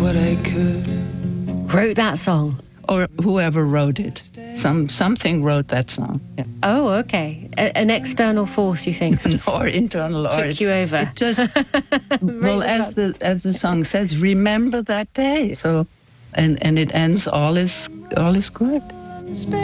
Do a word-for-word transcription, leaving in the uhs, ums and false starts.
what I could. Wrote that song? Or whoever wrote it. Some Something wrote that song. Yeah. Oh, okay. A- an external force, you think? Or internal. Took or it, you over. It just, well, as the, as the song says, remember that day. So, and, and it ends, all is, all is good.